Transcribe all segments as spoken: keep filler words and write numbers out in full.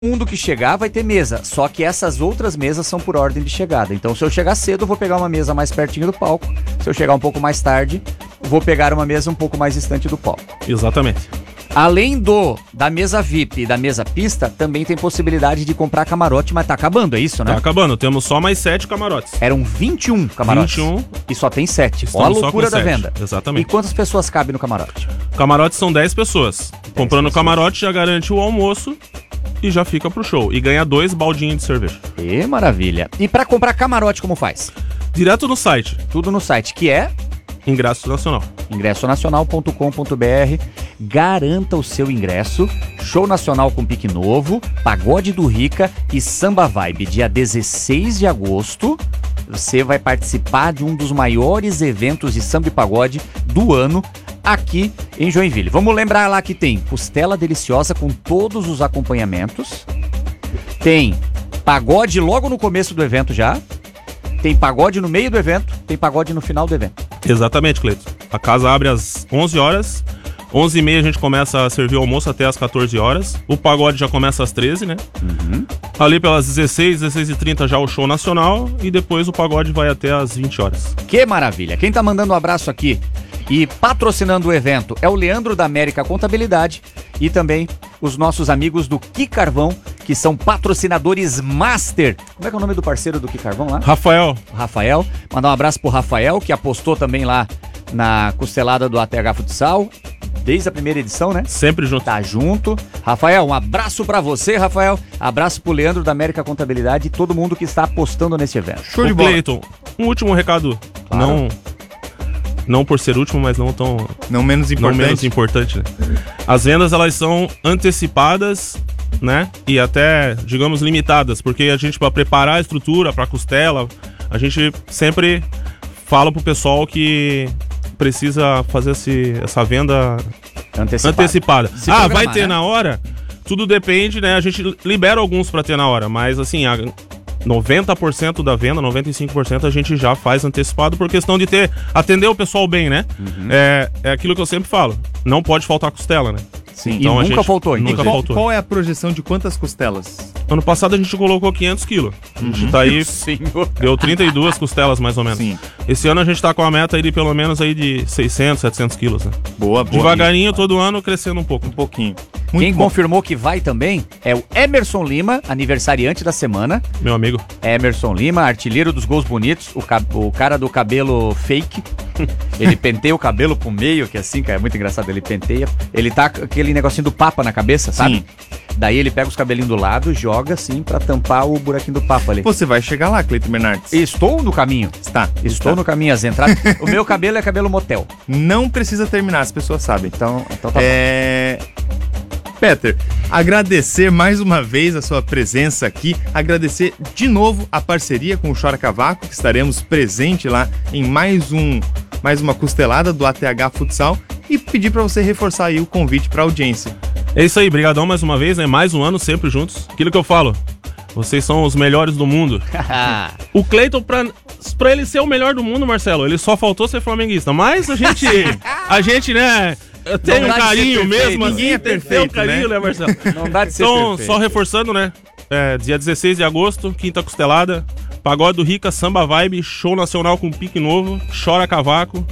mundo que chegar vai ter mesa, só que essas outras mesas são por ordem de chegada. Então, se eu chegar cedo, eu vou pegar uma mesa mais pertinho do palco. Se eu chegar um pouco mais tarde, vou pegar uma mesa um pouco mais distante do palco. Exatamente. Além do da mesa V I P e da mesa pista, também tem possibilidade de comprar camarote, mas tá acabando, é isso, né? Tá acabando, temos só mais sete camarotes. Eram vinte e um camarotes. vinte e um. E só tem sete. Olha a Estamos só loucura com da sete. venda. Exatamente. E quantas pessoas cabem no camarote? Camarotes são dez pessoas. Comprando o pessoas. camarote já garante o almoço e já fica pro show. E ganha dois baldinhos de cerveja. Que maravilha. E pra comprar camarote, como faz? Direto no site, Tudo no site, que é Ingresso Nacional. ingresso nacional ponto com ponto b r. Garanta o seu ingresso. Show nacional com pique novo, Pagode do Rica e Samba Vibe. Dia dezesseis de agosto, você vai participar de um dos maiores eventos de samba e pagode do ano aqui em Joinville. Vamos lembrar lá que tem costela deliciosa com todos os acompanhamentos. Tem pagode logo no começo do evento já. Tem pagode no meio do evento, tem pagode no final do evento. Exatamente, Cleiton. A casa abre às onze horas. onze e meia a gente começa a servir o almoço até às quatorze horas. O pagode já começa às treze, né? Uhum. Ali pelas dezesseis, dezesseis e trinta já o show nacional. E depois o pagode vai até às vinte horas. Que maravilha. Quem tá mandando um abraço aqui e patrocinando o evento é o Leandro da América Contabilidade e também os nossos amigos do Que Carvão, que são patrocinadores master. Como é que é o nome do parceiro do Que Carvão lá? Rafael, Rafael. Mandar um abraço pro Rafael, que apostou também lá na costelada do A T H Futsal, desde a primeira edição, né? sempre junto. Tá junto. Rafael, um abraço pra você, Rafael. Abraço pro Leandro da América Contabilidade e todo mundo que está apostando nesse evento. Show de Ô, bola. Cleiton, um último recado. Claro. Não, não por ser último, mas não tão... Não menos Não importante. menos importante, né? As vendas, elas são antecipadas, né? E até, digamos, limitadas, porque a gente, para preparar a estrutura para costela, a gente sempre fala pro pessoal que precisa fazer esse, essa venda Antecipado. antecipada. Se Ah, programar, vai ter né? na hora? Tudo depende, né? A gente libera alguns para ter na hora, mas assim, a noventa por cento da venda, noventa e cinco por cento a gente já faz antecipado por questão de ter, atender o pessoal bem, né? Uhum. É, é aquilo que eu sempre falo, não pode faltar costela, né? Sim, Então, e a nunca gente- faltou. nunca inclusive. Qual, faltou. qual é a projeção de quantas costelas? Ano passado a gente colocou quinhentos quilos. A gente tá aí, Senhor. deu trinta e duas costelas mais ou menos. Sim. Esse ano a gente tá com a meta aí de pelo menos aí de seiscentos, setecentos quilos, né? Boa, boa. Devagarinho, todo ano crescendo um pouco. Um pouquinho. Muito Quem bom. confirmou que vai também é o Emerson Lima, aniversariante da semana. Meu amigo. Emerson Lima, artilheiro dos gols bonitos, o, ca- o cara do cabelo fake. Ele penteia o cabelo pro meio, que assim, cara, é muito engraçado. Ele penteia. Ele tá com aquele negocinho do papa na cabeça, sabe? Sim. Daí ele pega os cabelinhos do lado, joga assim pra tampar o buraquinho do papa ali. Você vai chegar lá, Cleiton Bernardes. Estou no caminho. Está. Estou está. no caminho, as entradas. O meu cabelo é cabelo motel. Não precisa terminar, as pessoas sabem. Então, então tá bom. É... Peter, agradecer mais uma vez a sua presença aqui, agradecer de novo a parceria com o Chora Cavaco, que estaremos presente lá em mais um mais uma costelada do A T H Futsal e pedir para você reforçar aí o convite para audiência. É isso aí, brigadão mais uma vez, né? Mais um ano sempre juntos. Aquilo que eu falo, vocês são os melhores do mundo. O Cleiton, pra, pra ele ser o melhor do mundo, Marcelo, ele só faltou ser flamenguista. Mas a gente, a gente, né, tem Não um dá de ser carinho perfeito. mesmo. Ninguém é assim, tem- perfeito, tem um carinho, né? né, Marcelo? Não dá de ser Então, perfeito. só reforçando, né? É, dia dezesseis de agosto, quinta costelada, Pagode do Rica, Samba Vibe, show nacional com pique novo, Chora Cavaco,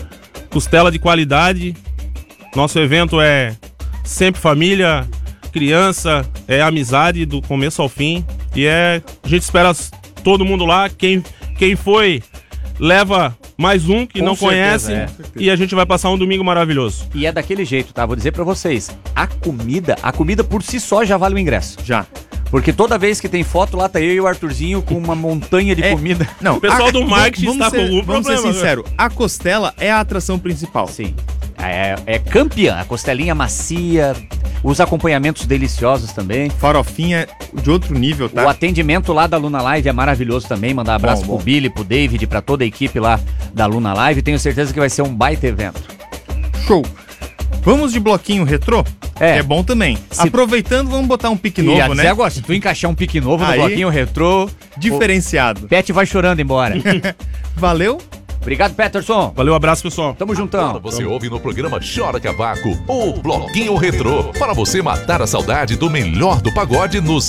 costela de qualidade. Nosso evento é sempre família, criança, é amizade do começo ao fim. E é, a gente espera todo mundo lá. Quem, quem foi, leva mais um que Com não certeza, conhece. é. E a gente vai passar um domingo maravilhoso. E é daquele jeito, tá? Vou dizer pra vocês. A comida, a comida por si só já vale o ingresso. Já. Porque toda vez que tem foto, lá tá eu e o Arthurzinho com uma montanha de É. comida. Não, O pessoal do marketing vamos está ser, com algum Vamos problema, ser né? sinceros, a costela é a atração principal. Sim. É, é campeã. A costelinha macia, os acompanhamentos deliciosos também. Farofinha de outro nível, tá? O atendimento lá da Luna Live é maravilhoso também. Mandar um abraço Bom, pro bom. Billy, pro David, pra toda a equipe lá da Luna Live. Tenho certeza que vai ser um baita evento. Show. Vamos de bloquinho retrô? É. É bom também. Se- Aproveitando, vamos botar um pique E novo, ia dizer né? agora, se tu encaixar um pique novo no Aí- bloquinho retrô, Diferenciado. o Pet vai chorando embora. Valeu? Obrigado, Peterson. Valeu, abraço, pessoal. Tamo juntão. Você ouve no programa Chora Cavaco, o Bloquinho Retrô, para você matar a saudade do melhor do pagode nos